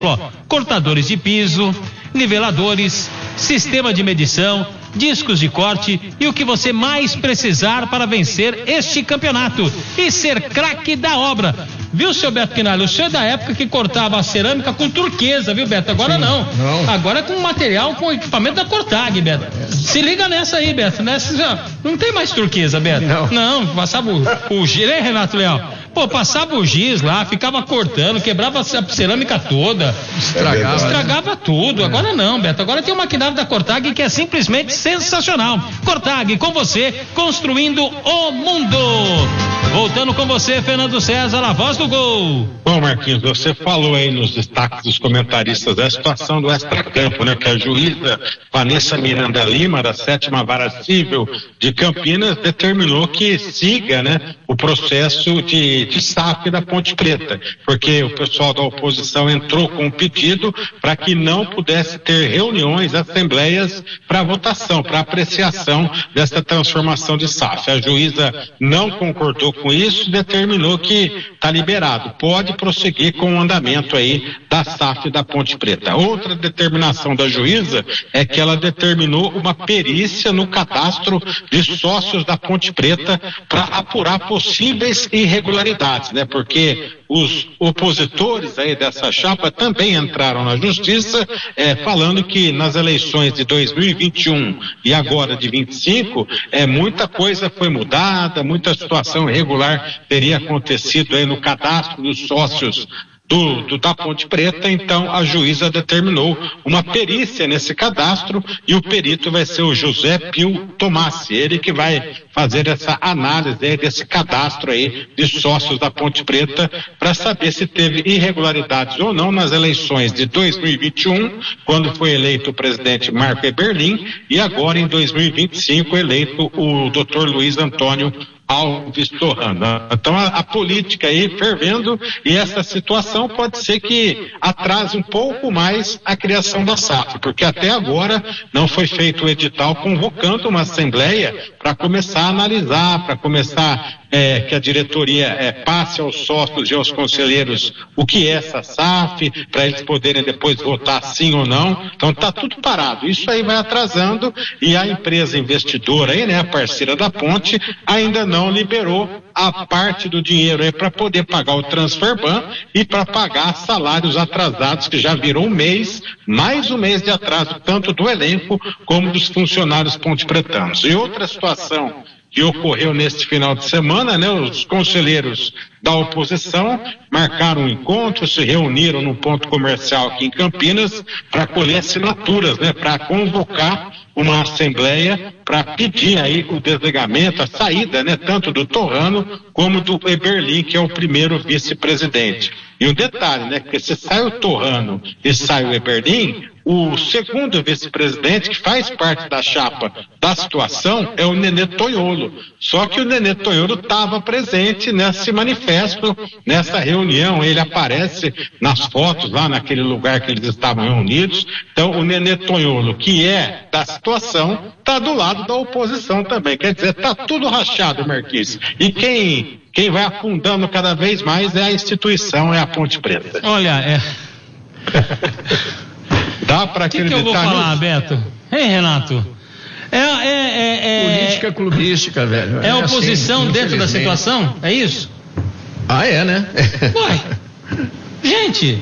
cortadores de piso, niveladores, sistema de medição, discos de corte e o que você mais precisar para vencer este campeonato e ser craque da obra. Viu, seu Beto Quinalha? O senhor é da época que cortava a cerâmica com turquesa, viu, Beto? Agora não. Agora é com material, com equipamento da Cortag, Beto. Se liga nessa aí, Beto. Nessa já não tem mais turquesa, Beto. Não, passava o giz, né, Renato Leal? Pô, passava o giz lá, ficava cortando, quebrava a cerâmica toda. Estragava tudo. Agora não, Beto. Agora tem um maquinário da Cortag que é simplesmente sensacional. Cortag, com você, construindo o mundo. Voltando com você, Fernando César, a voz do gol. Bom, Marquinhos, você falou aí nos destaques dos comentaristas da situação do extracampo, né? Que a juíza Vanessa Miranda Lima, da 7ª Vara Civil de Campinas, determinou que siga, né, o processo de SAF da Ponte Preta, porque o pessoal da oposição entrou com um pedido para que não pudesse ter reuniões, assembleias para votação, para apreciação dessa transformação de SAF. A juíza não concordou com isso, determinou que está liberado, pode prosseguir com o andamento aí da SAF da Ponte Preta. Outra determinação da juíza é que ela determinou uma perícia no cadastro de sócios da Ponte Preta para apurar possíveis irregularidades, né? Porque os opositores aí dessa chapa também entraram na justiça, falando que nas eleições de 2021 e agora de 25, muita coisa foi mudada, muita situação irregular teria acontecido aí no cadastro dos sócios da Ponte Preta. Então a juíza determinou uma perícia nesse cadastro e o perito vai ser o José Pio Tomassi, ele que vai fazer essa análise aí desse cadastro aí de sócios da Ponte Preta para saber se teve irregularidades ou não nas eleições de 2021, quando foi eleito o presidente Marco Eberlin, e agora em 2025 eleito o Dr. Luiz Antônio Alves Torrano. Então a política aí fervendo, e essa situação pode ser que atrase um pouco mais a criação da SAF, porque até agora não foi feito o edital convocando uma assembleia para começar a analisar, para começar que a diretoria passe aos sócios e aos conselheiros o que é essa SAF, para eles poderem depois votar sim ou não. Então está tudo parado. Isso aí vai atrasando, e a empresa investidora aí, né, a parceira da ponte, ainda não liberou a parte do dinheiro aí para poder pagar o Transferban e para pagar salários atrasados, que já virou mais um mês de atraso, tanto do elenco como dos funcionários pontepretanos. E outra situação que ocorreu neste final de semana, né? Os conselheiros da oposição marcaram um encontro, se reuniram num ponto comercial aqui em Campinas para colher assinaturas, né? Para convocar uma assembleia para pedir aí o desligamento, a saída, né? Tanto do Torrano como do Eberlin, que é o primeiro vice-presidente. E um detalhe, né? Porque se sai o Torrano e sai o Eberlin, o segundo vice-presidente, que faz parte da chapa da situação, é o Nenê Toiolo. Só que o Nenê Toiolo estava presente nesse manifesto, nessa reunião. Ele aparece nas fotos lá naquele lugar que eles estavam reunidos. Então o Nenê Toiolo, que é da situação, está do lado da oposição também. Quer dizer, está tudo rachado, Marquinhos. E quem vai afundando cada vez mais é a instituição, é a Ponte Preta. Olha, Dá para acreditar nisso? O que eu vou falar, Beto? Hein, Renato? Política clubística, velho. É oposição assim, dentro da situação? É isso? Ah, né? Uai, gente,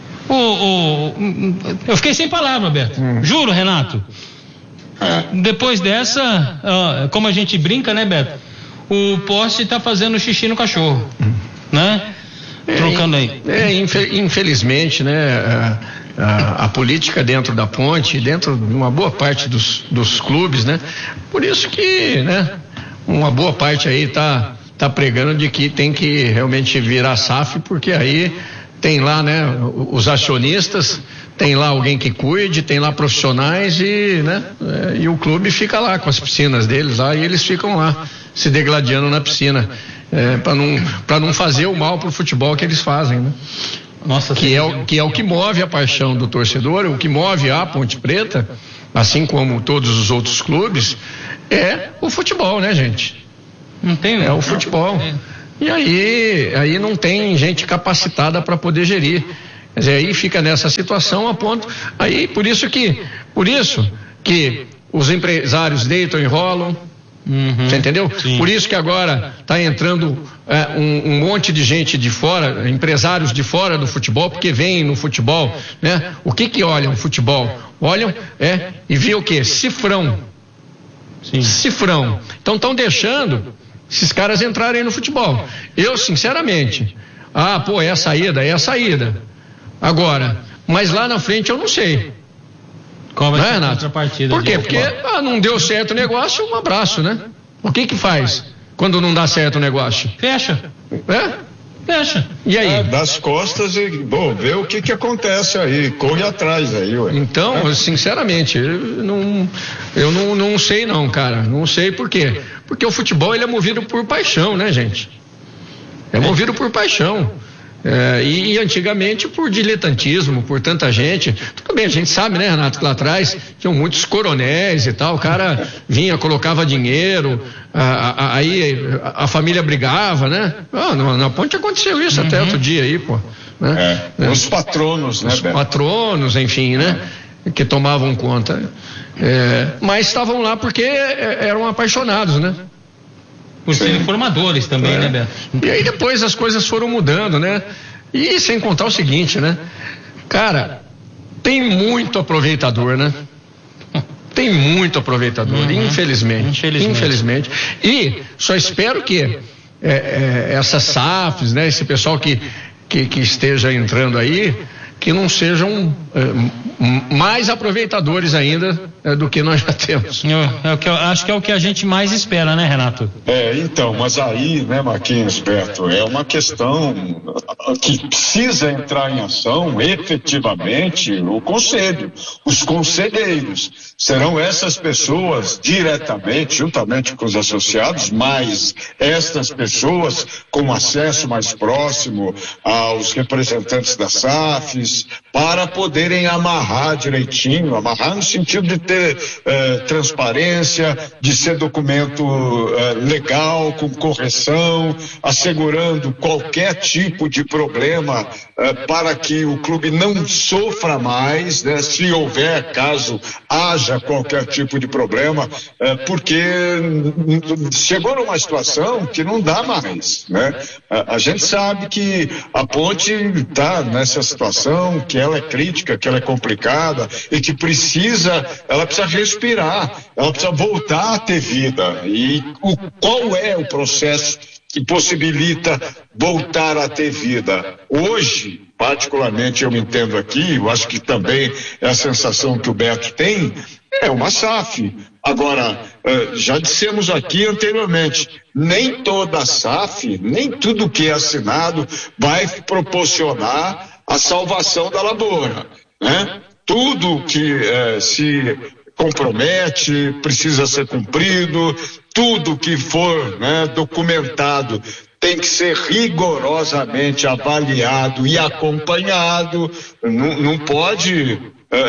eu fiquei sem palavra, Beto. Juro, Renato. Depois dessa, como a gente brinca, né, Beto? O poste tá fazendo xixi no cachorro, né? Trocando aí. Infelizmente, né? A política dentro da ponte, dentro de uma boa parte dos clubes, né? Por isso que, né? Uma boa parte aí tá pregando de que tem que realmente virar SAF, porque aí tem lá, né? Os acionistas, tem lá alguém que cuide, tem lá profissionais e, né? E o clube fica lá com as piscinas deles lá, e eles ficam lá se degladiando na piscina, para não fazer o mal pro futebol que eles fazem, né? Nossa, que é o que move a paixão do torcedor, o que move a Ponte Preta, assim como todos os outros clubes, é o futebol, né, gente? Não tem, é o futebol. E aí não tem gente capacitada para poder gerir. Quer dizer, aí fica nessa situação a ponto, aí por isso que os empresários deitam e rolam, você entendeu? Sim. Por isso que agora está entrando um monte de gente de fora, empresários de fora do futebol, porque vêm no futebol, né? O que olham futebol? Olham e vê o quê? Cifrão. Sim. Cifrão. Então estão deixando esses caras entrarem no futebol. Eu, sinceramente, é a saída. Agora, mas lá na frente eu não sei. Qual vai ser a Renato? contrapartida? Por quê? Porque não deu certo o negócio, um abraço, né? O que faz quando não dá certo o negócio? Fecha. Fecha. E aí? Das costas e, vê o que acontece aí, corre atrás aí, ué. Então, sinceramente, eu não sei não, cara, não sei por quê. Porque o futebol, ele é movido por paixão, né, gente? É movido por paixão. E antigamente por diletantismo, por tanta gente. Tudo bem, a gente sabe, né, Renato, que lá atrás tinham muitos coronéis e tal, o cara vinha, colocava dinheiro, aí a família brigava, né? Na ponte aconteceu isso até outro dia aí, pô. Né? Os patronos, né, Os patronos, enfim, né? Que tomavam conta. Mas estavam lá porque eram apaixonados, né? Por serem formadores também, né, Beto? E aí depois as coisas foram mudando, né? E sem contar o seguinte, né? Cara, tem muito aproveitador, né? Tem muito aproveitador, infelizmente. E só espero que essas SAFs, né? Esse pessoal que esteja entrando aí, que não sejam mais aproveitadores ainda do que nós já temos. Acho que é o que a gente mais espera, né, Renato? Então, mas aí, né, Marquinhos, Beto, é uma questão que precisa entrar em ação efetivamente o conselho, os conselheiros. Serão essas pessoas diretamente, juntamente com os associados, mas estas pessoas com acesso mais próximo aos representantes das SAFs, para poderem amarrar direitinho, amarrar no sentido de ter transparência, de ser documento legal, com correção, assegurando qualquer tipo de problema para que o clube não sofra mais, né, se houver, caso haja qualquer tipo de problema, porque chegou numa situação que não dá mais, né? A gente sabe que a ponte está nessa situação, que ela é crítica, que ela é complicada e que ela precisa respirar, ela precisa voltar a ter vida. E qual é o processo que possibilita voltar a ter vida? Hoje, particularmente, eu entendo aqui, eu acho que também é a sensação que o Beto tem, é uma SAF. Agora, já dissemos aqui anteriormente, nem toda SAF, nem tudo que é assinado vai proporcionar a salvação da lavoura, né? Tudo que se compromete precisa ser cumprido, tudo que for, né, documentado tem que ser rigorosamente avaliado e acompanhado, não pode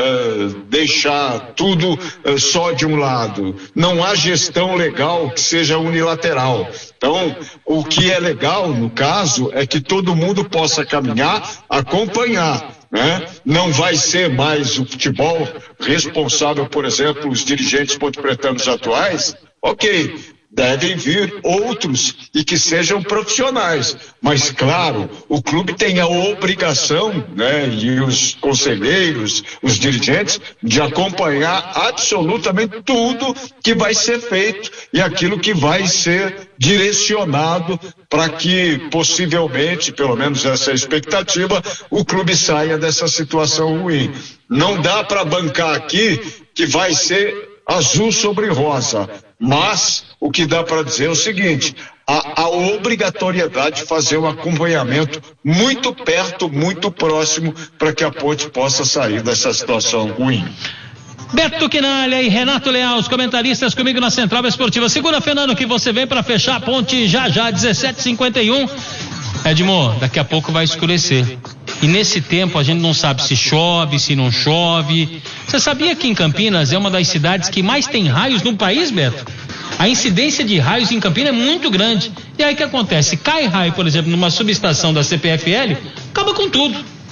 deixar tudo só de um lado. Não há gestão legal que seja unilateral. Então, o que é legal, no caso, é que todo mundo possa caminhar, acompanhar, né? Não vai ser mais o futebol responsável, por exemplo, os dirigentes pontepretanos atuais, ok, devem vir outros e que sejam profissionais, mas claro, o clube tem a obrigação, né, e os conselheiros, os dirigentes, de acompanhar absolutamente tudo que vai ser feito e aquilo que vai ser direcionado para que possivelmente, pelo menos essa é a expectativa, o clube saia dessa situação ruim. Não dá para bancar aqui que vai ser azul sobre rosa, mas o que dá para dizer é o seguinte: a obrigatoriedade de fazer um acompanhamento muito perto, muito próximo, para que a ponte possa sair dessa situação ruim. Beto Quinalha e Renato Leal, os comentaristas comigo na Central Esportiva. Segura, Fernando, que você vem para fechar a ponte já, 17h51. Edmo, daqui a pouco vai escurecer. E nesse tempo a gente não sabe se chove, se não chove. Você sabia que em Campinas é uma das cidades que mais tem raios no país, Beto? A incidência de raios em Campinas é muito grande. E aí o que acontece? Cai raio, por exemplo, numa subestação da CPFL, acaba com tudo.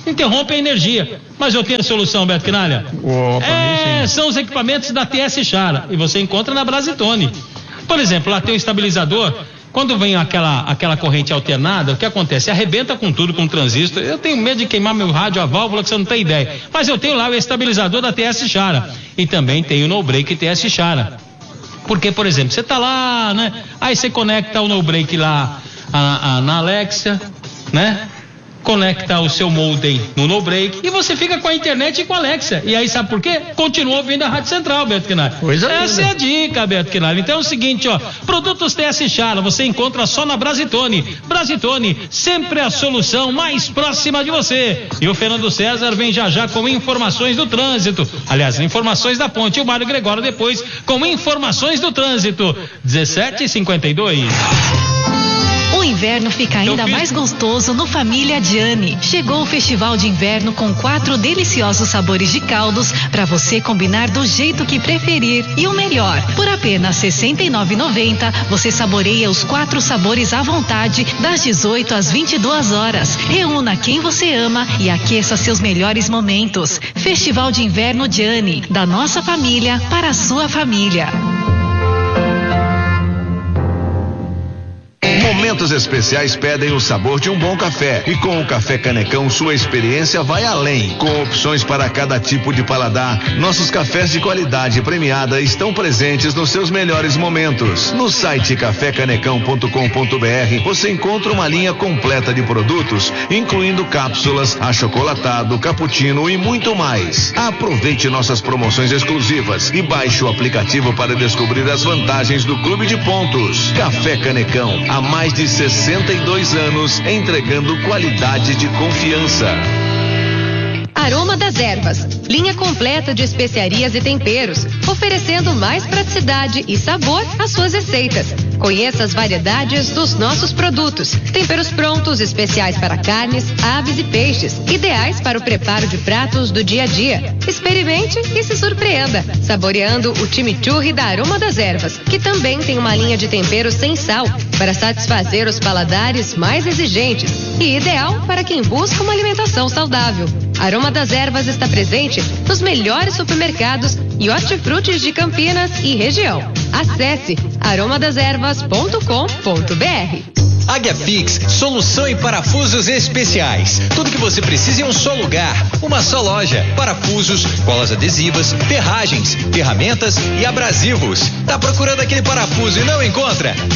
interrompe a energia. Mas eu tenho a solução, Beto Quinalha. São os equipamentos da TS Chara, e você encontra na Brasitone. Por exemplo, lá tem um estabilizador. Quando vem aquela corrente alternada, o que acontece? Arrebenta com tudo, com o transistor. Eu tenho medo de queimar meu rádio, a válvula, que você não tem ideia. Mas eu tenho lá o estabilizador da TS Chara. E também tenho o No Break TS Chara. Porque, por exemplo, você tá lá, né? Aí você conecta o No Break lá na Alexa, né? Conecta o seu modem no No Break e você fica com a internet e com a Alexa. E aí sabe por quê? Continua ouvindo a Rádio Central, Beto Quinalha. Essa é a dica, Beto Quinalha. Então é o seguinte, ó, produtos TS Chara você encontra só na Brasitone. Brasitone, sempre a solução mais próxima de você. E o Fernando César vem já com informações do trânsito. Aliás, informações da ponte. E o Mário Gregório depois com informações do trânsito. 17h52. O inverno fica ainda mais gostoso no Família Gianni. Chegou o Festival de Inverno com 4 deliciosos sabores de caldos para você combinar do jeito que preferir. E o melhor, por apenas R$ 69,90 você saboreia os 4 sabores à vontade das 18 às 22 horas. Reúna quem você ama e aqueça seus melhores momentos. Festival de Inverno Gianni, da nossa família para a sua família. Momentos especiais pedem o sabor de um bom café. E com o Café Canecão, sua experiência vai além. Com opções para cada tipo de paladar, nossos cafés de qualidade premiada estão presentes nos seus melhores momentos. No site cafécanecão.com.br você encontra uma linha completa de produtos, incluindo cápsulas, achocolatado, cappuccino e muito mais. Aproveite nossas promoções exclusivas e baixe o aplicativo para descobrir as vantagens do Clube de Pontos. Café Canecão, há mais de 62 anos, entregando qualidade de confiança. Aroma das Ervas, linha completa de especiarias e temperos, oferecendo mais praticidade e sabor às suas receitas. Conheça as variedades dos nossos produtos. Temperos prontos, especiais para carnes, aves e peixes, ideais para o preparo de pratos do dia a dia. Experimente e se surpreenda, saboreando o chimichurri da Aroma das Ervas, que também tem uma linha de temperos sem sal, para satisfazer os paladares mais exigentes e ideal para quem busca uma alimentação saudável. Aroma das Ervas está presente nos melhores supermercados e hortifrutis de Campinas e região. Acesse aromadazervas.com.br. Águia Fix, solução em parafusos especiais. Tudo que você precisa em um só lugar, uma só loja. Parafusos, colas adesivas, ferragens, ferramentas e abrasivos. Tá procurando aquele parafuso e não encontra?